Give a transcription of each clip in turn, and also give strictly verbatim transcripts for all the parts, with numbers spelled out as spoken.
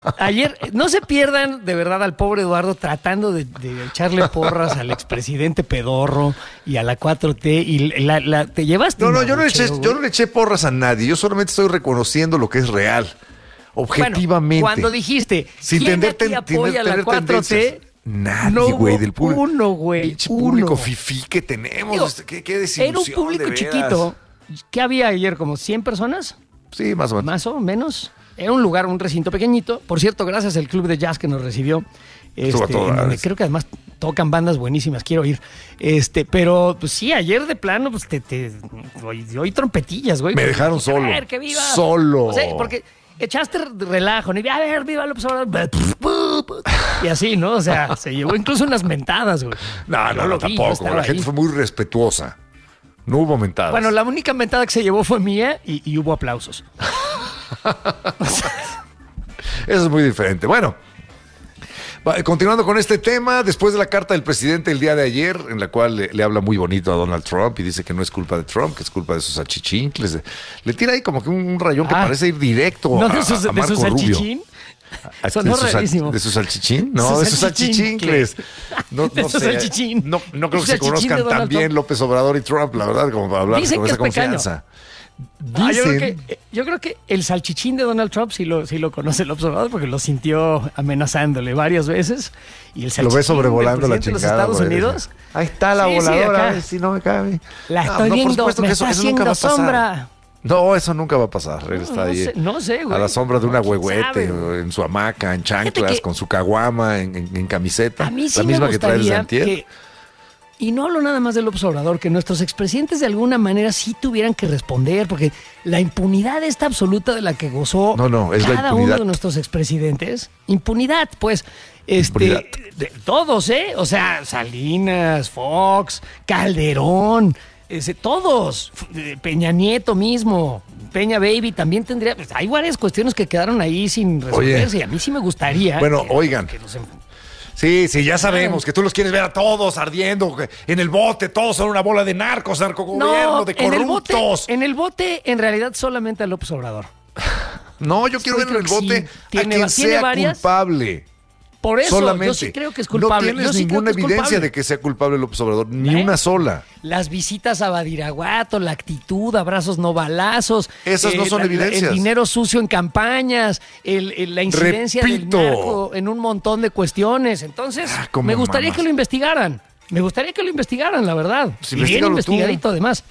Ayer, no se pierdan de verdad al pobre Eduardo tratando de, de echarle porras al expresidente pedorro y a la cuatro T y la, la, te llevaste. No, no, yo no, le eché, yo no le eché porras a nadie, yo solamente estoy reconociendo lo que es real, objetivamente. Bueno, cuando dijiste, sin ¿quién tener, aquí ten, apoya tener, la cuatro T? Nadie, güey, no del público. Uno, güey. Pinche público fifí que tenemos. Digo, qué, qué desilusión. era un público de chiquito. ¿Qué había ayer? ¿Como cien personas? Sí, más o menos. Más o menos. Era un lugar, un recinto pequeñito. Por cierto, gracias al club de jazz que nos recibió. Este, donde creo que además tocan bandas buenísimas, quiero ir. Este, pero pues sí, ayer de plano, pues te, te oí trompetillas, güey. Me dejaron dije, solo. A ver, que viva. Solo. O sea, porque echaste relajo, ¿no? A ver, viva López Obrador. Y así, ¿no? O sea, se llevó incluso unas mentadas, güey. No, no, no, tampoco. La gente fue muy respetuosa. No hubo mentadas. Bueno, la única mentada que se llevó fue mía y, y hubo aplausos. Eso es muy diferente. Bueno, continuando con este tema, después de la carta del presidente el día de ayer, en la cual le, le habla muy bonito a Donald Trump y dice que no es culpa de Trump, que es culpa de sus achichincles. Le tira ahí como que un, un rayón que ah, parece ir directo ¿no a, de sus, a Marco de sus Rubio. A, Sonó de, rarísimo. ¿De su salchichín? No, de sus salchichincles. No, no, sé, no, no creo que se conozcan tan bien López Obrador y Trump, la verdad, como para hablar Dicen con que esa es confianza. Ah, yo, creo que, yo creo que el salchichín de Donald Trump sí lo, sí lo conoce el observador porque lo sintió amenazándole varias veces. Y el lo ve sobrevolando la chingada. De los Estados Unidos. Ahí está la sí, voladora, sí, si no me cabe. La estoy no, viendo, me que eso, está eso haciendo nunca sombra. No, eso nunca va a pasar. Él no, está no ahí sé, no sé, güey. A la sombra de una no, huehuete, en su hamaca, en chanclas, que, con su caguama, en, en, en camiseta. A mí sí la misma me que trae el Santier. Que, y no hablo nada más del observador, que nuestros expresidentes de alguna manera sí tuvieran que responder, porque la impunidad esta absoluta de la que gozó no, no, es cada la uno de nuestros expresidentes. Impunidad, pues, este, impunidad. De, todos, ¿eh? O sea, Salinas, Fox, Calderón, ese, todos, Peña Nieto mismo, Peña Baby también tendría. Pues, hay varias cuestiones que quedaron ahí sin resolverse. Y a mí sí me gustaría. Bueno, que, oigan. Que nos, Sí, sí, ya sabemos que tú los quieres ver a todos ardiendo en el bote, todos son una bola de narcos, narcogobierno, no, de corruptos. En el, bote, en el bote, en realidad, solamente a López Obrador. No, yo quiero ver en el bote sí. ¿Tiene, a quien sea varias? culpable. Por eso, solamente. Yo sí creo que es culpable. No tienes yo sí ninguna creo que evidencia culpable. de que sea culpable López Obrador, ni ¿Eh? una sola. Las visitas a Badiraguato, la actitud, abrazos no balazos. Esas eh, no son la, evidencias. El dinero sucio en campañas, el, el, la incidencia Repito. del narco en un montón de cuestiones. Entonces, ah, me gustaría mamas. que lo investigaran. Me gustaría que lo investigaran, la verdad. Pues y bien investigadito, tú. además.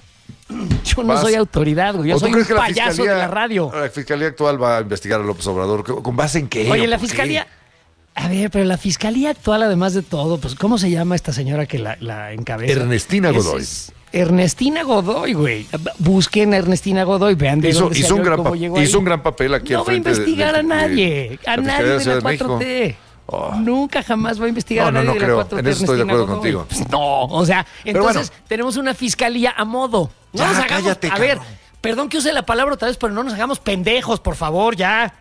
Yo no Vas. soy autoridad, güey. Yo soy un payaso de la radio. La fiscalía actual va a investigar a López Obrador. ¿Con base en qué? Oye, la fiscalía... Qué? A ver, pero la fiscalía actual, además de todo, pues, ¿cómo se llama esta señora que la, la encabeza? Ernestina Godoy. Es, es Ernestina Godoy, güey. Busquen a Ernestina Godoy, vean de hizo, dónde hizo salió un gran cómo llegó Hizo ahí. un gran papel aquí no al frente. No va a investigar de, de, a nadie, de, a de nadie de la cuatro de T. Oh. Nunca jamás va a investigar no, a nadie no, no de la creo. cuatro T. En eso estoy de acuerdo Godoy. contigo. Pues no, o sea, entonces bueno. tenemos una fiscalía a modo. No ya, nos hagamos, cállate, a cabrón. ver, perdón que use la palabra otra vez, pero no nos hagamos pendejos, por favor, ya.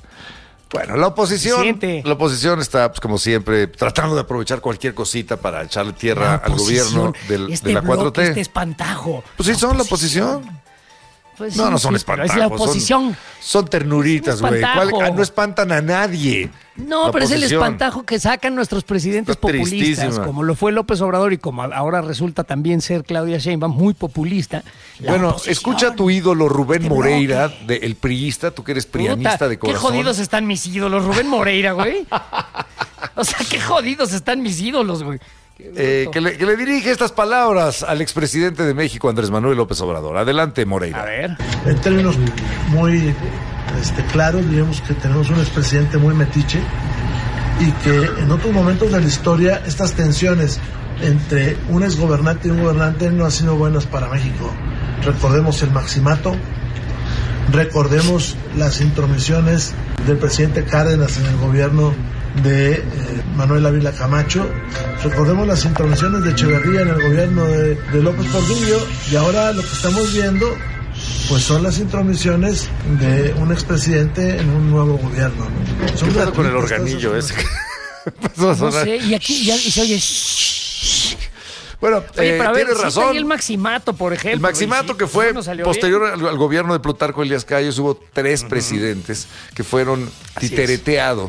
Bueno, la oposición, Siente. la oposición está, pues, como siempre, tratando de aprovechar cualquier cosita para echarle tierra al gobierno del, este de la cuatro T. Bloque, este espantajo. Pues sí, son la oposición. Pues no, sí, no son sí, espantajos. Es la oposición. Son, son ternuritas, güey. No espantan a nadie. No, la pero oposición. es el espantajo que sacan nuestros presidentes Está populistas, tristísima. como lo fue López Obrador y como ahora resulta también ser Claudia Sheinbaum, muy populista. Bueno, escucha a tu ídolo Rubén este Moreira, de, el priista, tú que eres prianista Puta, de corazón. Qué jodidos están mis ídolos, Rubén Moreira, güey. O sea, qué jodidos están mis ídolos, güey. Eh, que, le, que le dirige estas palabras al expresidente de México, Andrés Manuel López Obrador. Adelante, Moreira. A ver. En términos muy este, claros, digamos que tenemos un expresidente muy metiche y que en otros momentos de la historia estas tensiones entre un exgobernante y un gobernante no han sido buenas para México. Recordemos el maximato, recordemos las intromisiones del presidente Cárdenas en el gobierno de eh, Manuel Ávila Camacho, recordemos las intervenciones de Echeverría en el gobierno de, de López Portillo, y ahora lo que estamos viendo pues son las intromisiones de un expresidente en un nuevo gobierno, ¿no? ¿Qué pasa con el organillo ese? No sé, y aquí ya y se oye. Bueno, Oye, eh, pero a ver, tienes sí razón. está ahí el maximato, por ejemplo. El maximato y sí, que fue no salió posterior bien. al, al gobierno de Plutarco Elías Calles, hubo tres uh-huh. presidentes que fueron Así titereteados